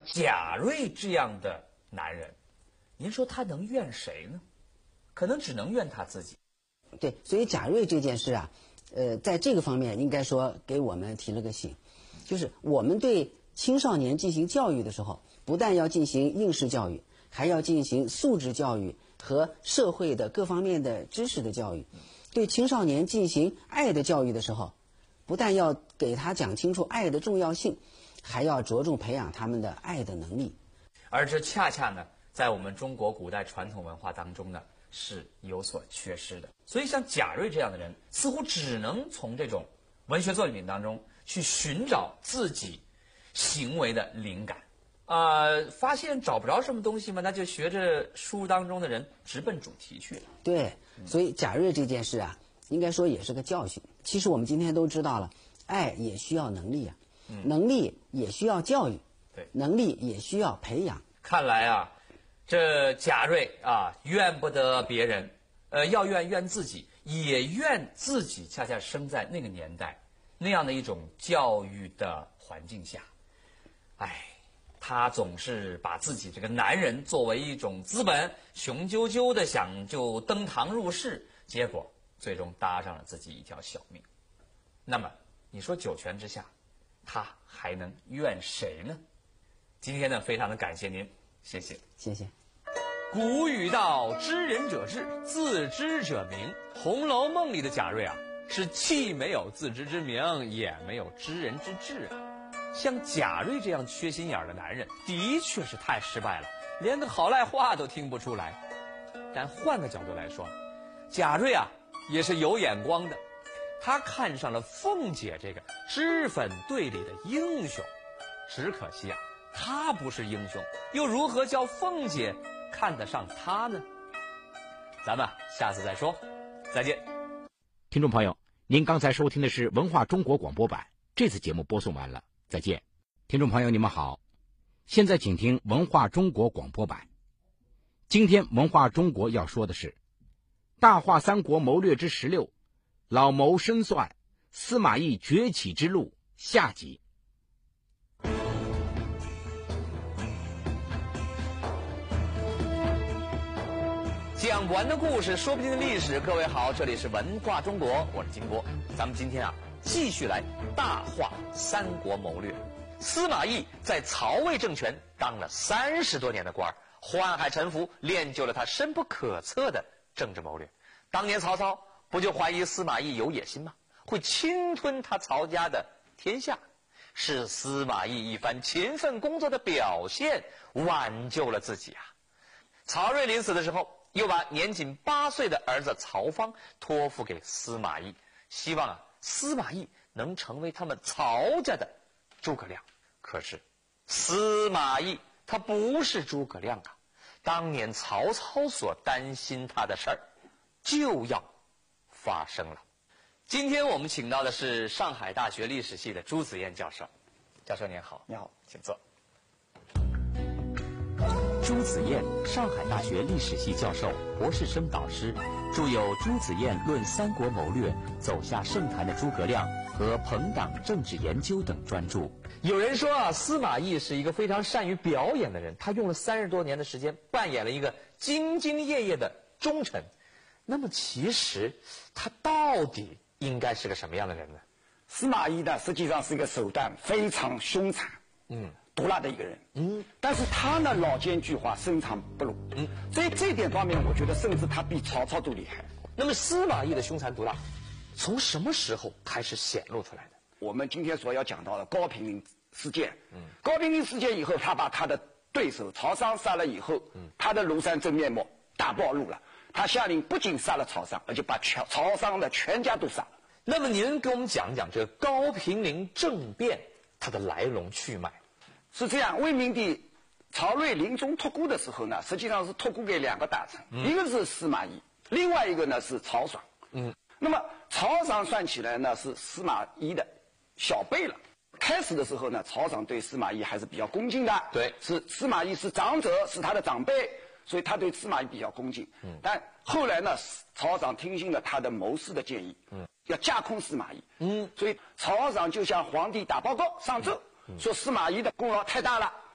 贾瑞这样的男人，您说他能怨谁呢？可能只能怨他自己。 对，所以贾瑞这件事啊，在这个方面应该说给我们提了个醒，就是我们对青少年进行教育的时候，不但要进行应试教育，还要进行素质教育和社会的各方面的知识的教育。对青少年进行爱的教育的时候，不但要给他讲清楚爱的重要性，还要着重培养他们的爱的能力。 而这恰恰呢，在我们中国古代传统文化当中呢，是有所缺失的。所以像贾瑞这样的人，似乎只能从这种文学作品当中去寻找自己行为的灵感。发现找不着什么东西嘛，那就学着书当中的人直奔主题去了。 对，所以贾瑞这件事啊，应该说也是个教训。其实我们今天都知道了，爱也需要能力啊，能力也需要教育， 对， 能力也需要培养。 看来啊，这贾瑞啊，怨不得别人，要怨自己，也怨自己恰恰生在那个年代，那样的一种教育的环境下。他总是把自己这个男人作为一种资本，雄赳赳的想就登堂入室，结果最终搭上了自己一条小命。那么你说九泉之下，他还能怨谁呢？今天呢，非常的感谢您，谢谢， 谢谢。 古语道：“知人者智，自知者明。”《红楼梦》里的贾瑞啊，是既没有自知之明，也没有知人之智啊。像贾瑞这样缺心眼的男人，的确是太失败了，连个好赖话都听不出来。但换个角度来说，贾瑞啊也是有眼光的，他看上了凤姐这个脂粉队里的英雄。只可惜啊，他不是英雄，又如何叫凤姐看得上他呢？咱们下次再说，再见。 听众朋友，您刚才收听的是文化中国广播版，这次节目播送完了，再见。听众朋友你们好，现在请听文化中国广播版。今天文化中国要说的是大话三国谋略之16，老谋深算，司马懿崛起之路下集。 讲不完的故事，说不尽的历史。各位好，这里是文化中国，我是金波。咱们今天啊，继续来大话三国谋略。司马懿在曹魏政权当了30多年的官，宦海沉浮，练就了他深不可测的政治谋略。当年曹操不就怀疑司马懿有野心吗？会侵吞他曹家的天下？是司马懿一番勤奋工作的表现，挽救了自己啊。曹睿临死的时候，又把年仅8岁的儿子曹芳托付给司马懿，希望啊司马懿能成为他们曹家的诸葛亮。可是司马懿他不是诸葛亮啊，当年曹操所担心他的事儿就要发生了。今天我们请到的是上海大学历史系的朱子燕教授。教授您好。 你好， 请坐。 朱子燕，上海大学历史系教授、博士生导师，著有《朱子燕论三国谋略》《走下圣坛的诸葛亮》和《朋党政治研究》等专著。 有人说啊，司马懿是一个非常善于表演的人，他用了30多年的时间扮演了一个兢兢业业的忠臣。那么其实他到底应该是个什么样的人呢？ 司马懿呢，实际上是一个手段非常凶残、毒辣的一个人。但是他呢，老奸巨猾，深藏不露。所以这点方面，我觉得甚至他比曹操都厉害。 那么司马懿的凶残毒辣，从什么时候开始显露出来的？ 我们今天所要讲到的高平陵事件，高平陵事件以后，他把他的对手曹商杀了以后，他的庐山真面目大暴露了。他下令不仅杀了曹商，而且把曹商的全家都杀了。 那么您给我们讲讲这个高平陵政变它的来龙去脉。 是这样，魏明帝曹睿临终托孤的时候呢，实际上是托孤给2个大臣，一个是司马懿，另外一个呢是曹爽。那么曹爽算起来呢是司马懿的小辈了。开始的时候呢，曹爽对司马懿还是比较恭敬的， 对， 是司马懿是长者，是他的长辈，所以他对司马懿比较恭敬。但后来呢，曹爽听信了他的谋士的建议，要架空司马懿。所以曹爽就向皇帝打报告上奏，说司马懿的功劳太大了，